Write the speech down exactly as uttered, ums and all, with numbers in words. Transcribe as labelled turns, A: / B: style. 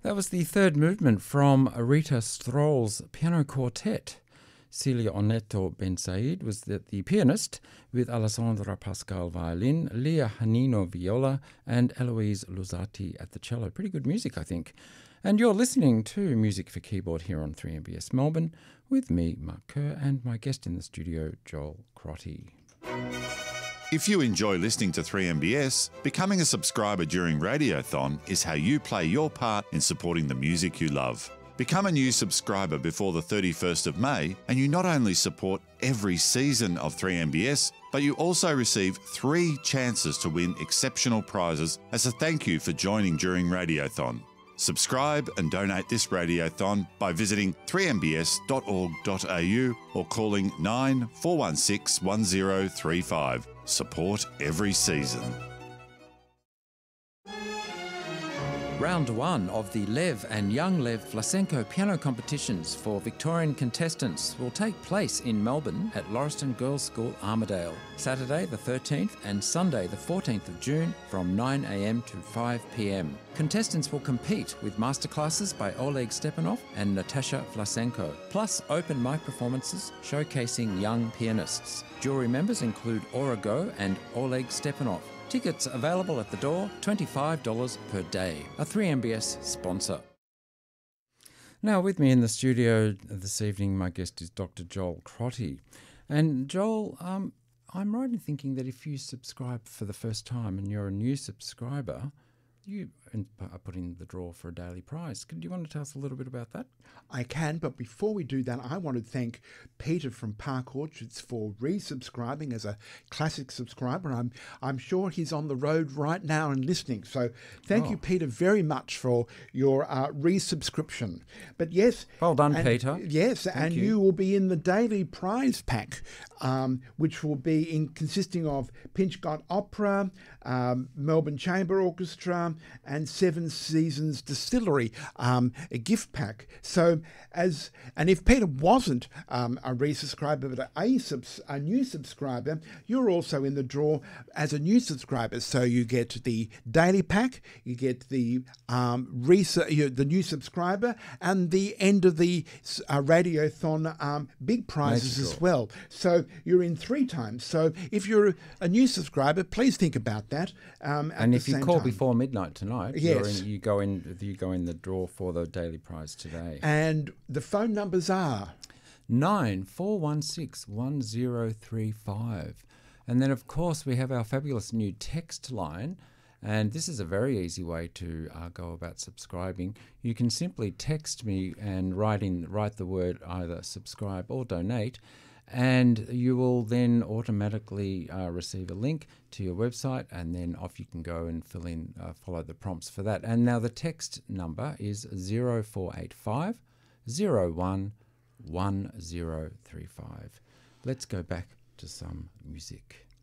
A: That was the third movement from Rita Stroll's piano quartet. Celia Oneto Ben Said was the, the pianist, with Alessandra Pascal violin, Leah Hanino viola, and Eloise Luzati at the cello. Pretty good music, I think. And you're listening to Music for Keyboard here on three M B S Melbourne with me, Mark Kerr, and my guest in the studio, Joel Crotty.
B: If you enjoy listening to three M B S, becoming a subscriber during Radiothon is how you play your part in supporting the music you love. Become a new subscriber before the thirty-first of May, and you not only support every season of three M B S, but you also receive three chances to win exceptional prizes as a thank you for joining during Radiothon. Subscribe and donate this Radiothon by visiting three m b s dot org dot a u or calling nine four one six one zero three five. Support every season.
A: Round one of the Lev and Young Lev Vlasenko piano competitions for Victorian contestants will take place in Melbourne at Lauriston Girls' School, Armidale, Saturday the thirteenth and Sunday the fourteenth of June from nine a m to five p m. Contestants will compete with masterclasses by Oleg Stepanov and Natasha Vlasenko, plus open mic performances showcasing young pianists. Jury members include Aura Go and Oleg Stepanov. Tickets available at the door, twenty-five dollars per day. A three M B S sponsor. Now with me in the studio this evening, my guest is Doctor Joel Crotty. And Joel, um, I'm right in thinking that if you subscribe for the first time and you're a new subscriber, you are put in the draw for a daily prize. Do you want to tell us a little bit about that?
C: I can, but before we do that, I want to thank Peter from Park Orchards for resubscribing as a classic subscriber. I'm I'm sure he's on the road right now and listening. So thank
A: oh.
C: you, Peter, very much for your uh, resubscription. But yes,
A: well done,
C: and,
A: Peter.
C: Yes,
A: thank
C: and
A: you.
C: you will be in the daily prize pack, um, which will be in consisting of Pinchgott Opera, um, Melbourne Chamber Orchestra, and Seven Seasons Distillery, um, a gift pack. So as and if Peter wasn't um, a resubscriber but a, subs, a new subscriber, you're also in the draw as a new subscriber. So you get the daily pack, you get the um, res- the new subscriber, and the end of the uh, Radiothon um, big prizes as well. So you're in three times. So if you're a new subscriber, please think about that. Um, at
A: and
C: the
A: if you
C: same
A: call
C: time.
A: before midnight tonight,
C: yes.
A: you're in, you go in you go in the draw for the daily prize today.
C: And the phone numbers are
A: nine four one six one zero three five, and then of course we have our fabulous new text line. And this is a very easy way to uh, go about subscribing. You can simply text me and write in write the word either subscribe or donate, and you will then automatically uh, receive a link to your website, and then off you can go and fill in, uh, follow the prompts for that. And now the text number is zero four eight five zero one one zero three five. Let's go back to some music.